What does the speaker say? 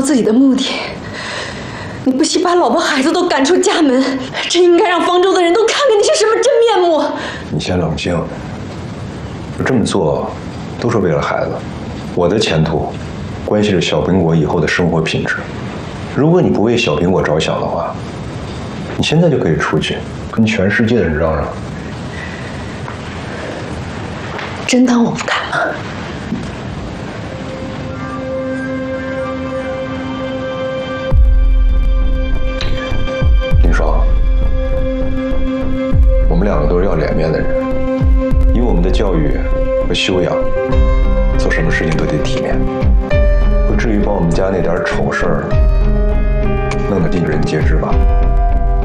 自己的目的，你不惜把老婆孩子都赶出家门，这应该让方舟的人都看看你是什么真面目。 你先冷静，我这么做都是为了孩子，我的前途关系着小苹果以后的生活品质。如果你不为小苹果着想的话，你现在就可以出去跟全世界的人嚷嚷。 真当我不敢吗？ 林双，我们两个都是要脸面的人，以我们的教育和修养，做什么事情都得体面，不至于把我们家那点丑事儿弄得尽人皆知吧。